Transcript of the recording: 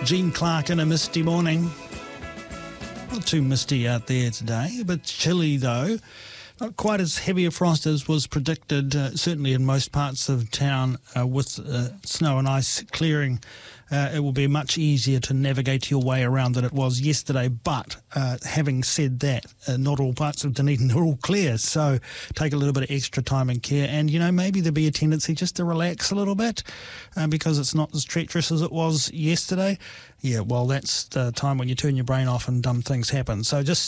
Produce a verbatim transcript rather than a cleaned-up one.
Gene Clark in a misty morning. Not too misty out there today, a bit chilly though. Not quite as heavy a frost as was predicted, uh, certainly in most parts of town uh, with uh, snow and ice clearing. Uh, it will be much easier to navigate your way around than it was yesterday. But uh, having said that, uh, not all parts of Dunedin are all clear. So take a little bit of extra time and care. And, you know, maybe there'll be a tendency just to relax a little bit uh, because it's not as treacherous as it was yesterday. Yeah, well, that's the time when you turn your brain off and dumb things happen. So just